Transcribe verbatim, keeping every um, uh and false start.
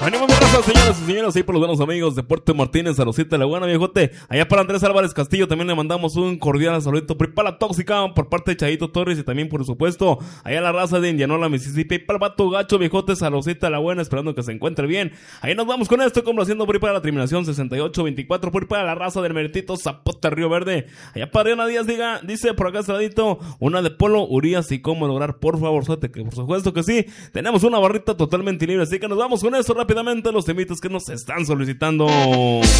Ánimo, mi raza, señoras y señores, ahí por los buenos amigos de Puerto Martínez, a Rosita La Buena, viejote. Allá para Andrés Álvarez Castillo también le mandamos un cordial saludito. Para la tóxica por parte de Chayito Torres y también, por supuesto, allá la raza de Indianola, Mississippi. Para el vato gacho, viejote, a Rosita La Buena, esperando que se encuentre bien. Ahí nos vamos con esto, como haciendo por ahí para la terminación sesenta y ocho veinticuatro, por ahí para la raza del Meritito Zapote Río Verde. Allá para Diana Díaz, diga, dice por acá saladito, una de Polo Urias y cómo lograr, por favor, suerte, que por supuesto que sí. Tenemos una barrita totalmente libre, así que nos vamos con esto rápidamente, los temitas que nos están solicitando.